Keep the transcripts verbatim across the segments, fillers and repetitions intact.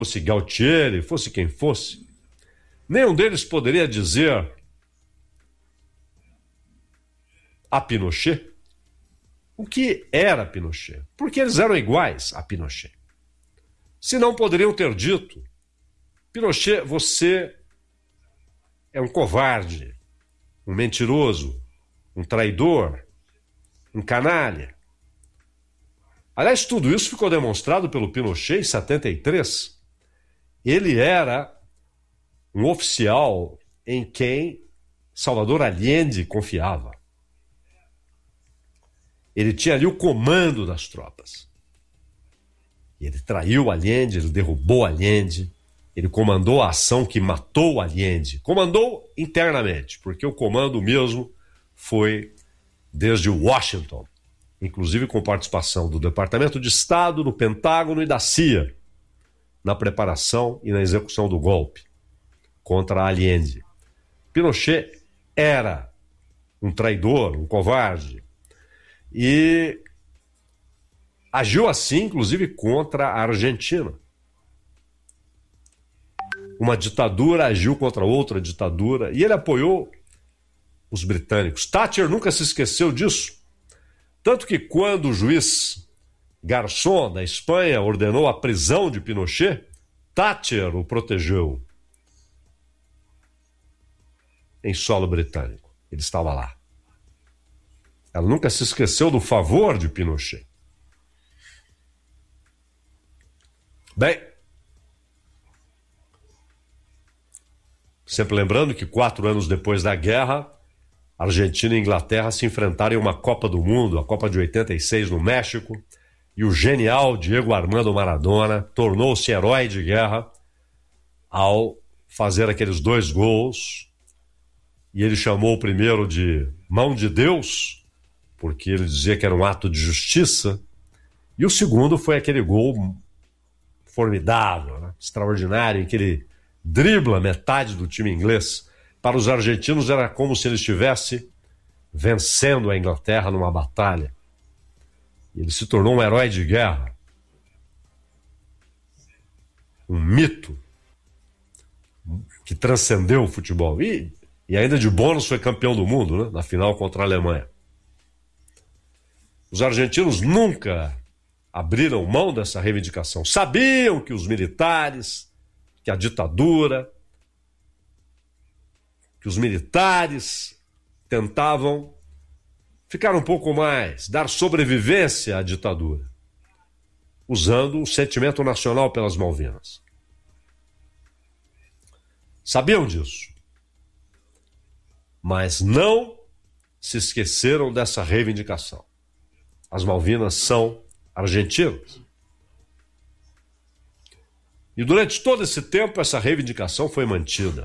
fosse Galtieri, fosse quem fosse, nenhum deles poderia dizer a Pinochet o que era Pinochet, porque eles eram iguais a Pinochet. Se não poderiam ter dito: Pinochet, você é um covarde, um mentiroso, um traidor, um canalha. Aliás, tudo isso ficou demonstrado pelo Pinochet em setenta e três. Ele era um oficial em quem Salvador Allende confiava. Ele tinha ali o comando das tropas. Ele traiu Allende, ele derrubou Allende, ele comandou a ação que matou Allende. Comandou internamente, porque o comando mesmo foi desde Washington, inclusive com participação do Departamento de Estado, do Pentágono e da C I A, na preparação e na execução do golpe contra Allende. Pinochet era um traidor, um covarde, e agiu assim, inclusive, contra a Argentina. Uma ditadura agiu contra outra ditadura, e ele apoiou os britânicos. Thatcher nunca se esqueceu disso. Tanto que quando o juiz Garçon, da Espanha, ordenou a prisão de Pinochet, Thatcher o protegeu em solo britânico. Ele estava lá. Ela nunca se esqueceu do favor de Pinochet. Bem, sempre lembrando que quatro anos depois da guerra, Argentina e Inglaterra se enfrentaram em uma Copa do Mundo, a Copa de oitenta e seis no México, e o genial Diego Armando Maradona tornou-se herói de guerra ao fazer aqueles dois gols. E ele chamou o primeiro de mão de Deus, porque ele dizia que era um ato de justiça, e o segundo foi aquele gol formidável, né? Extraordinário, em que ele dribla metade do time inglês. Para os argentinos era como se ele estivesse vencendo a Inglaterra numa batalha. E ele se tornou um herói de guerra, um mito que transcendeu o futebol. E, e ainda de bônus foi campeão do mundo, né? Na final contra a Alemanha. Os argentinos nunca abriram mão dessa reivindicação. Sabiam que os militares, que a ditadura, que os militares tentavam ficar um pouco mais, dar sobrevivência à ditadura, usando o sentimento nacional pelas Malvinas. Sabiam disso, mas não se esqueceram dessa reivindicação. As Malvinas são argentinas. E durante todo esse tempo, essa reivindicação foi mantida.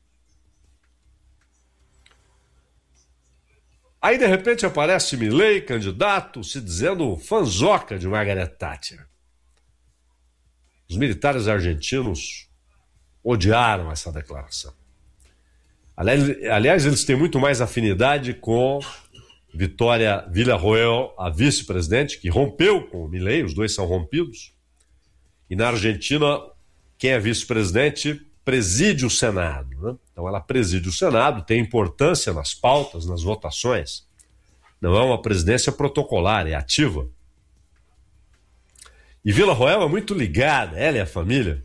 Aí, de repente, aparece Milei, candidato, se dizendo fanzoca de Margaret Thatcher. Os militares argentinos odiaram essa declaração. Aliás, aliás, eles têm muito mais afinidade com Vitória Villarroel, a vice-presidente, que rompeu com o Milei, os dois são rompidos. E na Argentina, quem é vice-presidente preside o Senado, né? Então ela preside o Senado, tem importância nas pautas, nas votações. Não é uma presidência protocolar, é ativa. E Villarroel é muito ligada, ela e a família,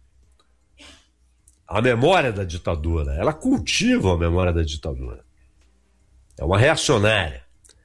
à memória da ditadura. Ela cultiva a memória da ditadura. É uma reacionária.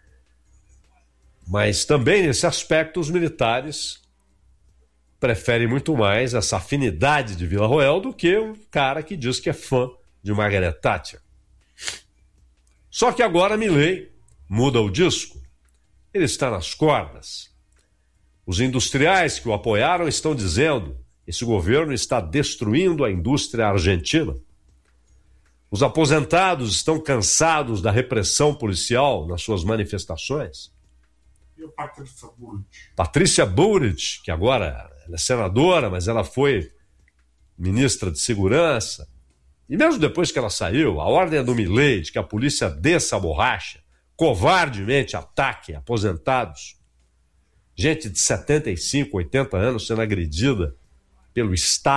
Mas também, nesse aspecto, os militares preferem muito mais essa afinidade de Villarroel do que um cara que diz que é fã de Margaret Thatcher. Só que agora Milei muda o disco. Ele está nas cordas. Os industriais que o apoiaram estão dizendo: esse governo está destruindo a indústria argentina. Os aposentados estão cansados da repressão policial nas suas manifestações. E a Patrícia Bullrich? Patrícia Bullrich, que agora ela é senadora, mas ela foi ministra de Segurança. E mesmo depois que ela saiu, a ordem é do Milei de que a polícia desça a borracha, covardemente ataque aposentados. Gente de setenta e cinco, oitenta anos sendo agredida pelo Estado.